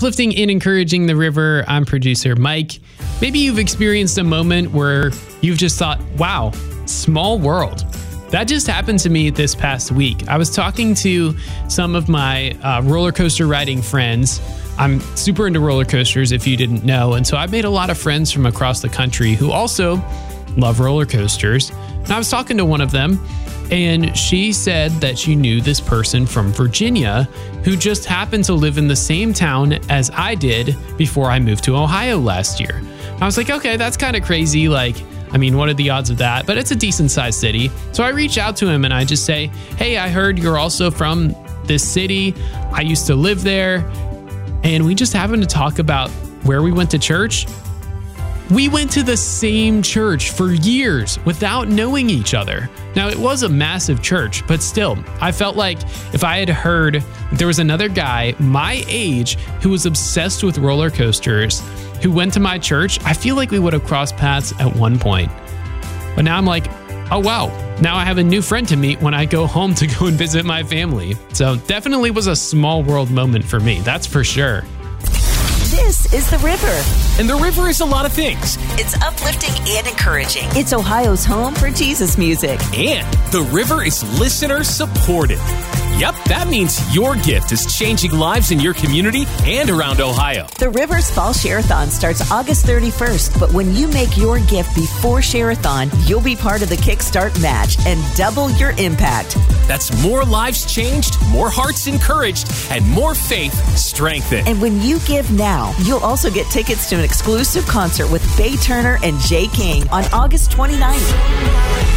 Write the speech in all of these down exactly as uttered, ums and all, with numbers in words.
Uplifting and encouraging the river, I'm producer Mike. Maybe you've experienced a moment where you've just thought, wow, small world. That just happened to me this past week. I was talking to some of my uh, roller coaster riding friends. I'm super into roller coasters, if you didn't know. And so I've made a lot of friends from across the country who also love roller coasters. And I was talking to one of them, and she said that she knew this person from Virginia who just happened to live in the same town as I did before I moved to Ohio last year. And I was like, okay, that's kind of crazy. Like, I mean, what are the odds of that? But it's a decent sized city. So I reach out to him and I just say, hey, I heard you're also from this city. I used to live there. And we just happened to talk about where we went to church. We went to the same church for years without knowing each other. Now, it was a massive church, but still, I felt like if I had heard that there was another guy my age who was obsessed with roller coasters who went to my church, I feel like we would have crossed paths at one point. But now I'm like, oh wow, now I have a new friend to meet when I go home to go and visit my family. So definitely was a small world moment for me, that's for sure. This is The River. And The River is a lot of things. It's uplifting and encouraging. It's Ohio's home for Jesus music. And The River is listener supported. Yep, that means your gift is changing lives in your community and around Ohio. The River's Fall Share-a-thon starts August thirty-first, but when you make your gift before Share-a-thon, you'll be part of the Kickstart match and double your impact. That's more lives changed, more hearts encouraged, and more faith strengthened. And when you give now, you'll also get tickets to an exclusive concert with Faye Turner and Jay King on August twenty-ninth.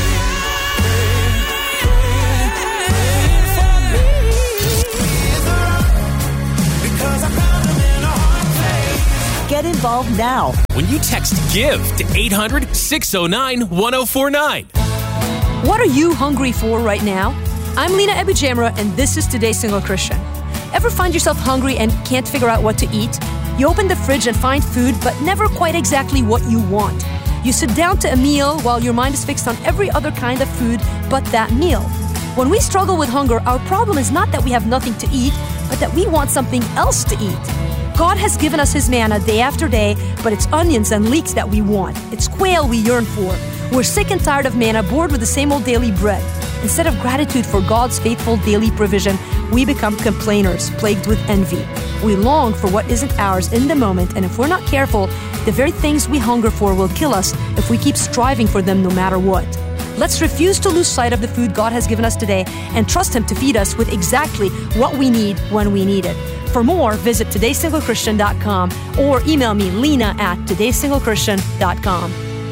Get involved now when you text GIVE to eight hundred, six oh nine, one oh four nine. What are you hungry for right now? I'm Lena Ebujamra, and this is Today's Single Christian. Ever find yourself hungry and can't figure out what to eat? You open the fridge and find food, but never quite exactly what you want. You sit down to a meal while your mind is fixed on every other kind of food but that meal. When we struggle with hunger, our problem is not that we have nothing to eat, but that we want something else to eat. God has given us His manna day after day, but it's onions and leeks that we want. It's quail we yearn for. We're sick and tired of manna, bored with the same old daily bread. Instead of gratitude for God's faithful daily provision, we become complainers, plagued with envy. We long for what isn't ours in the moment, and if we're not careful, the very things we hunger for will kill us if we keep striving for them no matter what. Let's refuse to lose sight of the food God has given us today and trust Him to feed us with exactly what we need when we need it. For more, visit todays single christian dot com or email me, Lena, at todays single christian dot com.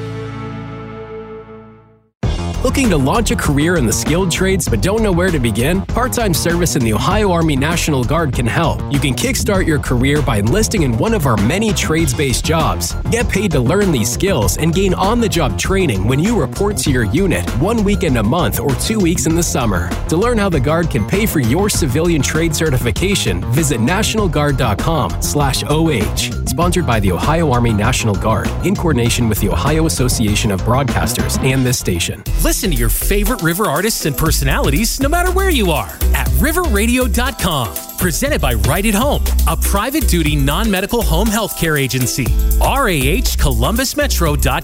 Looking to launch a career in the skilled trades but don't know where to begin? Part-time service in the Ohio Army National Guard can help. You can kickstart your career by enlisting in one of our many trades-based jobs. Get paid to learn these skills and gain on-the-job training when you report to your unit one weekend a month or two weeks in the summer. To learn how the Guard can pay for your civilian trade certification, visit national guard dot com slash O H. Sponsored by the Ohio Army National Guard in coordination with the Ohio Association of Broadcasters and this station. Listen to your favorite River artists and personalities no matter where you are at river radio dot com. Presented by Right at Home, a private duty non-medical home health care agency. R A H Columbus Metro dot